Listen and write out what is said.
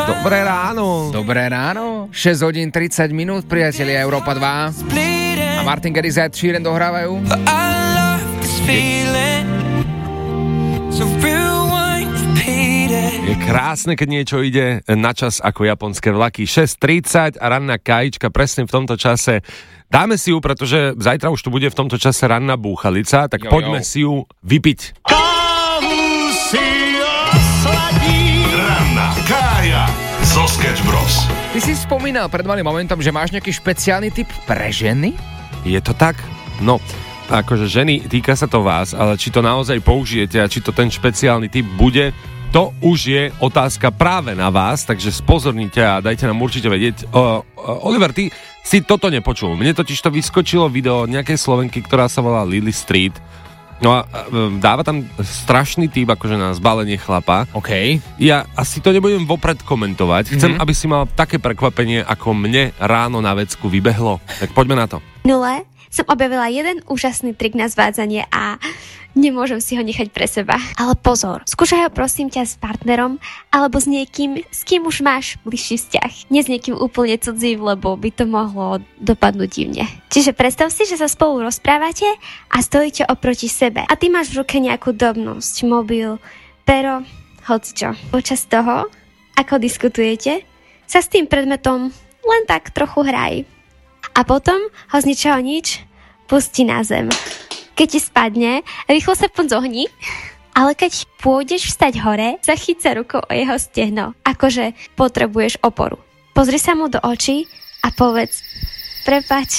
Dobré ráno. Dobré ráno. 6 hodín 30 minút, priatelia Európa 2. A Martin Garrix a Ed Sheeran dohrávajú. Je krásne, keď niečo ide na čas ako japonské vlaky. 6:30 a ranná kajička presne v tomto čase. Dáme si ju, pretože zajtra už tu bude v tomto čase ranná búchalica, tak poďme si ju vypiť. Kávu si osladí. Ranná kája zo Sketch Bros. Ty si spomínal pred malým momentom, že máš nejaký špeciálny tip pre ženy? Je to tak? No, akože ženy, týka sa to vás, ale či to naozaj použijete a či to ten špeciálny tip bude, to už je otázka práve na vás, takže spozornite a dajte nám určite vedieť. Oliver, ty si toto nepočul. Mne totiž to vyskočilo video nejakej Slovenky, ktorá sa volá Lily Street. No a dáva tam strašný tip, akože na zbalenie chlapa. OK. Ja asi to nebudem vopred komentovať. Chcem, aby si mal také prekvapenie, ako mne ráno na vecku vybehlo. Tak poďme na to. Nule som objavila jeden úžasný trik na zvádzanie a nemôžem si ho nechať pre seba. Ale pozor, skúšaj ho prosím ťa s partnerom alebo s niekým, s kým už máš bližší vzťah. Nie s niekým úplne cudzím, lebo by to mohlo dopadnúť divne. Čiže predstav si, že sa spolu rozprávate a stojíte oproti sebe. A ty máš v ruke nejakú drobnosť, mobil, pero, hocičo. Počas toho, ako diskutujete, sa s tým predmetom len tak trochu hraj. A potom ho z ničoho nič pustí na zem. Keď ti spadne, rýchlo sa zohni, ale keď pôjdeš vstať hore, zachyť sa rukou o jeho stehno, akože potrebuješ oporu. Pozri sa mu do očí a povedz: prepáč,